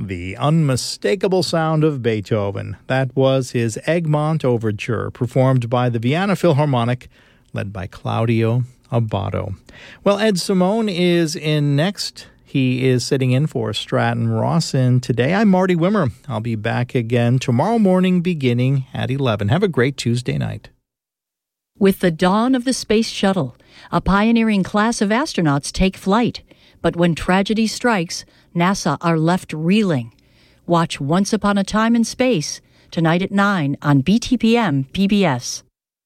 The unmistakable sound of Beethoven. That was his Egmont Overture, performed by the Vienna Philharmonic, led by Claudio Abbado. Well, Ed Simone is in next. He is sitting in for Stratton Rawson today. I'm Marty Wimmer. I'll be back again tomorrow morning beginning at 11. Have a great Tuesday night. With the dawn of the Space Shuttle, a pioneering class of astronauts take flight. But when tragedy strikes, NASA are left reeling. Watch Once Upon a Time in Space, tonight at 9 on BTPM PBS.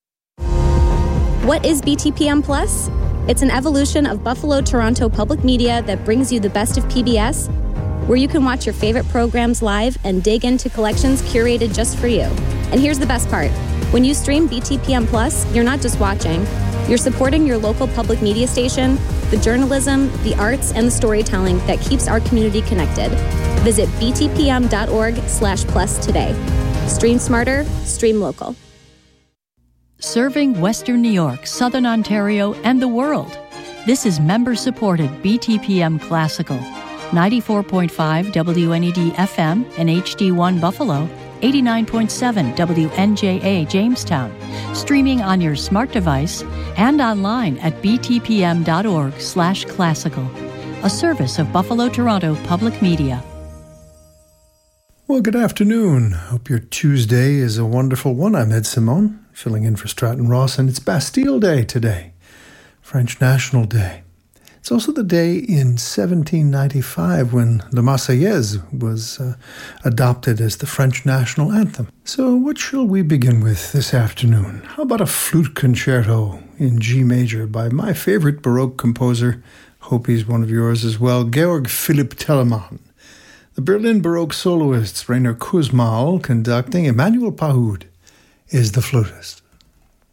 What is BTPM Plus? It's an evolution of Buffalo Toronto Public Media that brings you the best of PBS, where you can watch your favorite programs live and dig into collections curated just for you. And here's the best part. When you stream BTPM Plus, you're not just watching. You're supporting your local public media station, the journalism, the arts, and the storytelling that keeps our community connected. Visit btpm.org/plus today. Stream smarter, stream local. Serving Western New York, Southern Ontario, and the world. This is member-supported BTPM Classical. 94.5 WNED FM and HD1 Buffalo, 89.7 WNJA Jamestown, streaming on your smart device and online at btpm.org/classical, a service of Buffalo Toronto Public Media. Well, good afternoon. Hope your Tuesday is a wonderful one. I'm Ed Simone, filling in for Stratton Rawson. It's Bastille Day today, French National Day. It's also the day in 1795 when La Marseillaise was adopted as the French national anthem. So what shall we begin with this afternoon? How about a flute concerto in G major by my favorite Baroque composer, hope he's one of yours as well, Georg Philipp Telemann. The Berlin Baroque soloists Rainer Kussmaul conducting, Emmanuel Pahud is the flutist.